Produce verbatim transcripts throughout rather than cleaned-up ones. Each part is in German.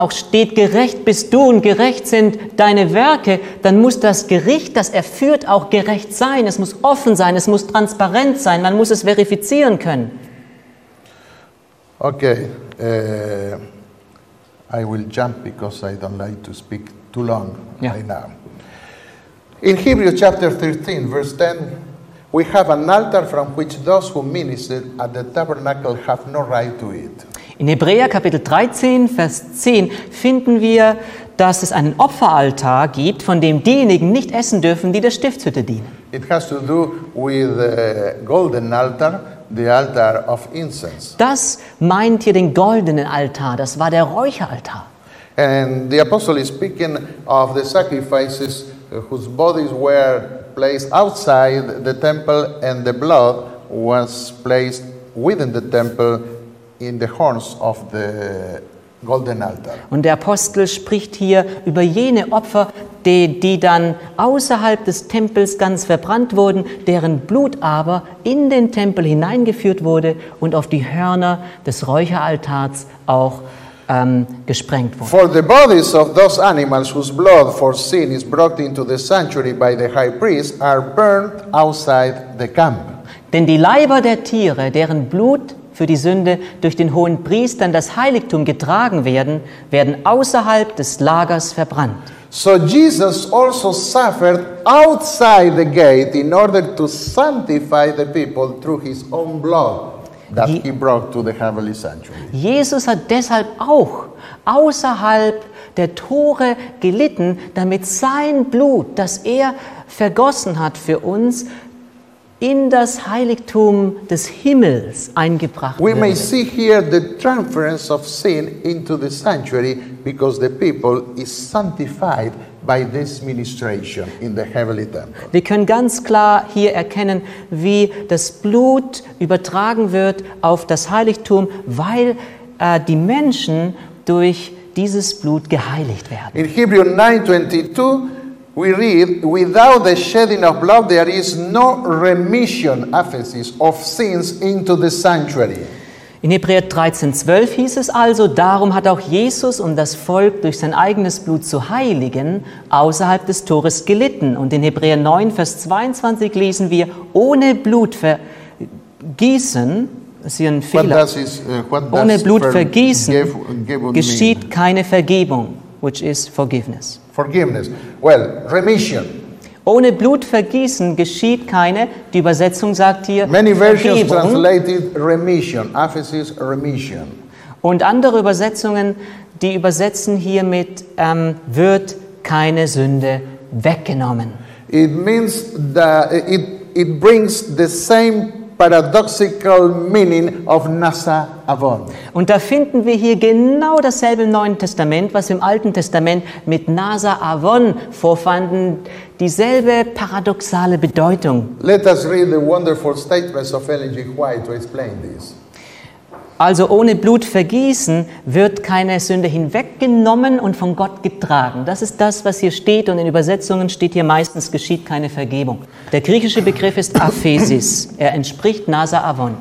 auch steht, gerecht bist du und gerecht sind deine Werke, dann muss das Gericht, das er führt, auch gerecht sein. Es muss offen sein, es muss transparent sein, man muss es verifizieren können. Okay, uh, I will jump because I don't like to speak too long Yeah. right now. In Hebrews chapter thirteen, verse ten, we have an altar from which those who ministered at the tabernacle have no right to eat. In Hebräer Kapitel dreizehn, Vers zehn finden wir, dass es einen Opferaltar gibt, von dem diejenigen nicht essen dürfen, die der Stiftshütte dienen. It has to do with the golden altar, the altar of incense. Das meint hier den goldenen Altar, das war der Räucheraltar. And the apostle is speaking of the sacrifices whose bodies were placed outside the temple and the blood was placed within the temple in the horns of the golden altar. Und der Apostel spricht hier über jene Opfer, die, die dann außerhalb des Tempels ganz verbrannt wurden, deren Blut aber in den Tempel hineingeführt wurde und auf die Hörner des Räucheraltars auch ähm, gesprengt wurde. For the bodies of those animals whose blood for sin is brought into the sanctuary by the high priest are burnt outside the camp. Denn die Leiber der Tiere, deren Blut für die Sünde durch den hohen Priester in das Heiligtum getragen werden, werden außerhalb des Lagers verbrannt. So Jesus also suffered outside the gate in order to sanctify the people through his own blood that Je- he brought to the heavenly sanctuary. Jesus hat deshalb auch außerhalb der Tore gelitten, damit sein Blut, das er vergossen hat für uns, in das Heiligtum des Himmels eingebracht We may wird. see here the transference of sin into the sanctuary because the people is sanctified by this ministration in the heavenly temple. Wir können ganz klar hier erkennen, wie das Blut übertragen wird auf das Heiligtum, weil äh, die Menschen durch dieses Blut geheiligt werden. In Hebrews nine twenty-two, we read, without the shedding of blood there is no remission, emphasis, of sins into the sanctuary. In Hebräer dreizehn zwölf hieß es also, darum hat auch Jesus, um das Volk durch sein eigenes Blut zu heiligen, außerhalb des Tores gelitten. Und in Hebräer neun, Vers zweiundzwanzig lesen wir, ohne Blutvergießen, das ist hier ein What Fehler, does is, uh, what does ohne forgive- Blutvergießen give mean? geschieht keine Vergebung, which is forgiveness. Forgiveness. Well, remission. Ohne Blutvergießen geschieht keine, die Übersetzung sagt hier, Many versions Vergebung. translated remission, emphasis remission. Und andere Übersetzungen, die übersetzen hier mit, ähm, wird keine Sünde weggenommen. It means that it, it brings the same paradoxical meaning of Nasa Avon. Und da finden wir hier genau dasselbe im Neuen Testament, was wir im Alten Testament mit Nasa Avon vorfanden, dieselbe paradoxale Bedeutung. Let us read the wonderful statements of Ellen G. White to explain this. Also ohne Blutvergießen wird keine Sünde hinweggenommen und von Gott getragen. Das ist das, was hier steht, und in Übersetzungen steht hier meistens, geschieht keine Vergebung. Der griechische Begriff ist Aphesis. Er entspricht Nasa Avon.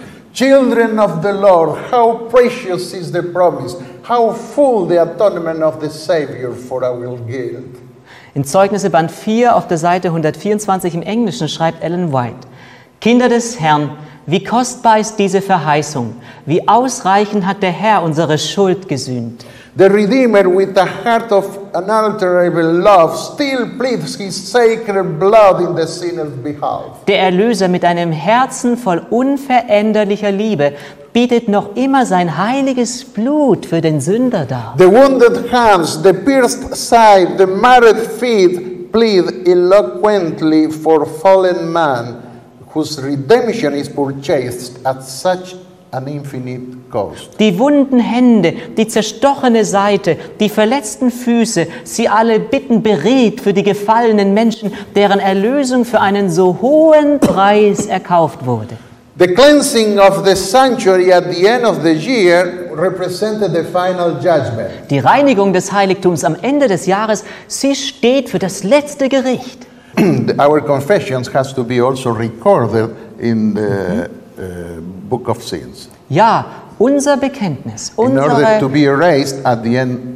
Children of the Lord, how precious is the promise, how full the atonement of the Savior for our guilt. In Zeugnisse Band vier auf der Seite hundertvierundzwanzig im Englischen schreibt Ellen White: Kinder des Herrn, wie kostbar ist diese Verheißung, wie ausreichend hat der Herr unsere Schuld gesühnt. The Redeemer, with a heart of unalterable love, still pleads his sacred blood in the sinner's behalf. Der Erlöser mit einem Herzen voll unveränderlicher Liebe bietet noch immer sein heiliges Blut für den Sünder dar. The wounded hands, the pierced side, the marred feet plead eloquently for fallen man, whose redemption is purchased at such an infinite cost. Die wunden Hände, die zerstochene Seite, die verletzten Füße, sie alle bitten beredt für die gefallenen Menschen, deren Erlösung für einen so hohen Preis erkauft wurde. The cleansing of the sanctuary at the end of the year represented the final judgment. Die Reinigung des Heiligtums am Ende des Jahres, sie steht für das letzte Gericht. Our confessions has to be also recorded in the uh, book of sins. Ja, unser Bekenntnis, in order to unsere, be erased at the end